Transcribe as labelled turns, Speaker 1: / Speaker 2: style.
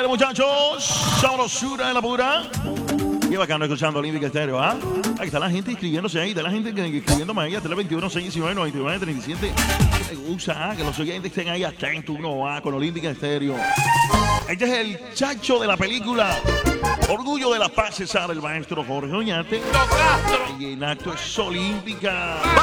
Speaker 1: muchachos. Sabrosura de la pura. Qué bacano escuchando Olímpica Estéreo, ¿ah? Ahí está la gente inscribiéndose ahí, está la gente escribiendo más allá, 321 619 99 37. Me gusta, que los oyentes estén ahí atentos, uno va con Olímpica Estéreo. Este es el chacho de la película Orgullo de la Paz, César, el maestro Jorge Oñate. Y en acto es Olímpica.